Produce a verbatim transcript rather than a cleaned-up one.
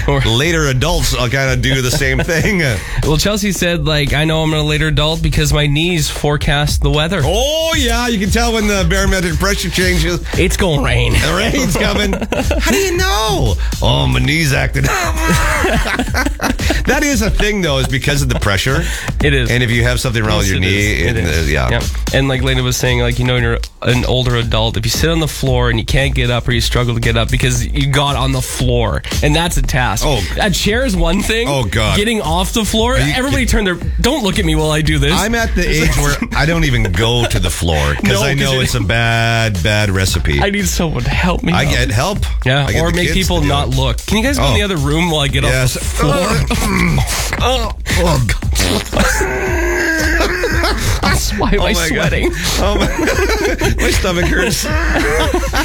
later adults uh, kind of do the same thing. Well, Chelsea said, like, I know I'm a later adult because my knees forecast the weather. Oh, yeah, you can tell when the barometric pressure changes. It's going to rain. The rain's coming. How do you know? Oh, my knee's acting up. That is a thing, though, is because of the pressure. It is. And if you have something wrong Yes, with your it knee, is. it, It is. uh, yeah. Yeah. And like Lena was saying, like, you know, when you're an older adult, if you sit on the floor and you can't get up or you struggle to get up because you got on the floor, and that's a task. Oh. A chair is one thing. Oh, God. Getting off the floor, you- everybody turn their... Don't look at me while I do this. I'm at the age where I don't even go to the floor because No, I know 'cause it- it's a bad, bad recipe. I need someone to help me. I up. get help. Yeah, I get or the make kids people to do not it. look. Can you guys go Oh. in the other room while I get Yes. off the floor? Oh, oh, God. Why am I Oh my God. sweating? Oh my, my stomach hurts.